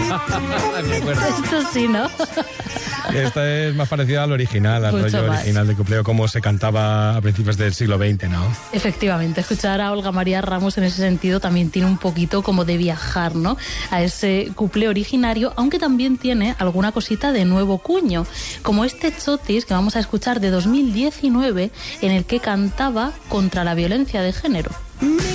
Me acuerdo. Esto sí, ¿no? Esta es más parecida al original, al Mucho rollo más. original de cupleo, como se cantaba a principios del siglo XX, ¿no? Efectivamente, escuchar a Olga María Ramos en ese sentido también tiene un poquito como de viajar, ¿no? A ese cuplé originario, aunque también tiene alguna cosita de nuevo cuño, como este Chotis que vamos a escuchar de 2019, en el que cantaba contra la violencia de género.